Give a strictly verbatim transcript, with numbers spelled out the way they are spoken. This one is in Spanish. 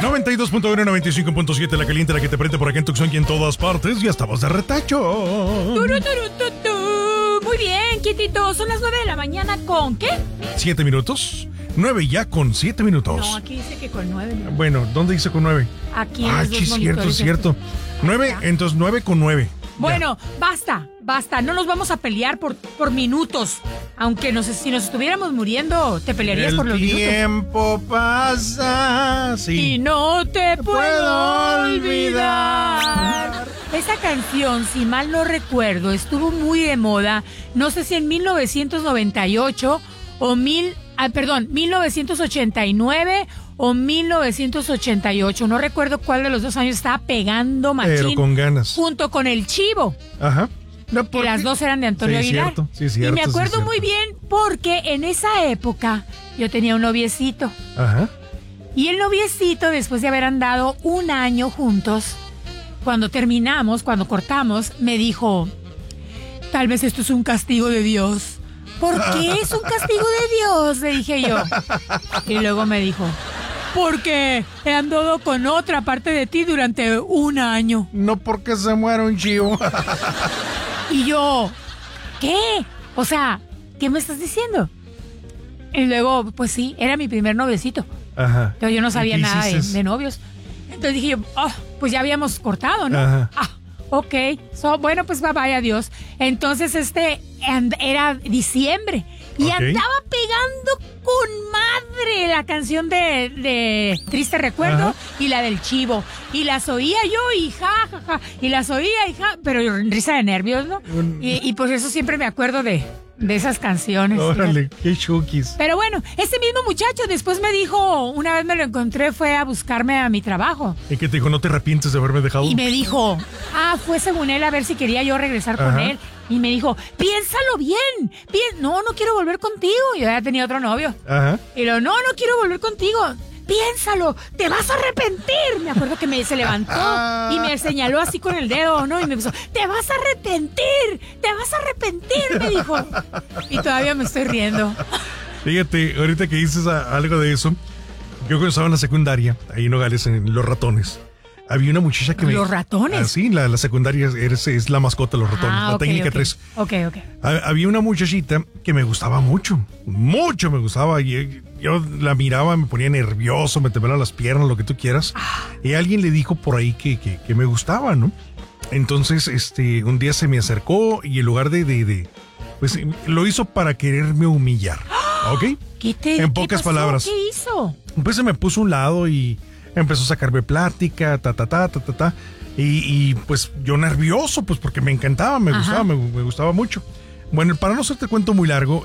noventa y dos punto uno, noventa y cinco punto siete, la caliente, la que te prende por aquí en Tucson y en todas partes. Ya estamos de retacho. Turu, turu, tu, tu. Muy bien, Kitito. Son las nueve de la mañana con ¿qué? ¿Siete minutos? Nueve ya con siete minutos. No, aquí dice que con nueve. ¿No? Bueno, ¿dónde dice con nueve? Aquí en Ah, los dos sí, cierto, monitores. cierto. Nueve, entonces nueve con nueve. Bueno, ya. basta, basta. No nos vamos a pelear por, por minutos. Aunque no sé, si nos estuviéramos muriendo, te pelearías El por los minutos. El tiempo pasa, sí. Y no te, te puedo, puedo olvidar. olvidar. Esa canción, si mal no recuerdo, estuvo muy de moda. No sé si en mil novecientos noventa y ocho o mil, ah, perdón, mil novecientos ochenta y nueve o mil novecientos ochenta y ocho. No recuerdo cuál de los dos años estaba pegando machín. Pero con ganas. Junto con El Chivo. Ajá. No, que las dos eran de Antonio sí, Aguilar. Cierto, sí, cierto, y me acuerdo sí, muy bien porque en esa época yo tenía un noviecito. Ajá. Y el noviecito, después de haber andado un año juntos, cuando terminamos, cuando cortamos, me dijo, tal vez esto es un castigo de Dios. ¿Por qué es un castigo de Dios? Le dije yo. Y luego me dijo, porque he andado con otra parte de ti durante un año. No porque se muera un chivo. Y yo, ¿qué? O sea, ¿qué me estás diciendo? Y luego, pues sí, era mi primer noviecito. Ajá. Entonces yo no sabía nada de, de novios. Entonces dije yo, oh, pues ya habíamos cortado, ¿no? Ajá. Ah, ok. So, bueno, pues bye bye, adiós. Entonces este and, era diciembre. Y okay. andaba pegando con madre la canción de, de Triste Recuerdo. Ajá. Y la del Chivo. Y las oía yo y ja, ja, ja. Y las oía y ja. Pero risa de nervios, ¿no? Un... Y, y pues eso siempre me acuerdo de... de esas canciones. Órale, qué chukis. Pero bueno, ese mismo muchacho después me dijo, una vez me lo encontré, fue a buscarme a mi trabajo. ¿Y qué te dijo? ¿No te arrepientes de haberme dejado? Y me dijo, ah, fue según él a ver si quería yo regresar Ajá. con él. Y me dijo, piénsalo bien, bien. No, no quiero volver contigo. Yo ya tenía otro novio. Ajá. Y lo, no, no quiero volver contigo. Piénsalo, te vas a arrepentir. Me acuerdo que me se levantó y me señaló así con el dedo, ¿no? Y me puso, te vas a arrepentir, te vas a arrepentir, me dijo. Y todavía me estoy riendo. Fíjate, ahorita que dices a, algo de eso, yo cuando estaba en la secundaria, ahí en Nogales, en Los Ratones, había una muchacha que ¿Los me... ¿Los ratones? Ah, sí, la, la secundaria es, es la mascota de los ratones, ah, la okay, técnica okay. tres. Ok, ok. Había una muchachita que me gustaba mucho, mucho me gustaba. Y yo la miraba, me ponía nervioso, me temblaban las piernas, lo que tú quieras. Ah. Y alguien le dijo por ahí que, que, que me gustaba, ¿no? Entonces, este, un día se me acercó y en lugar de... de, de pues lo hizo para quererme humillar, ¿ok? ¿Qué te, en pocas ¿qué pasó? palabras. ¿Qué hizo? Pues se me puso a un lado y... empezó a sacarme plática, ta, ta, ta, ta, ta, ta. Y, y pues yo nervioso, pues porque me encantaba, me Ajá. gustaba, me, me gustaba mucho. Bueno, para no hacerte cuento muy largo,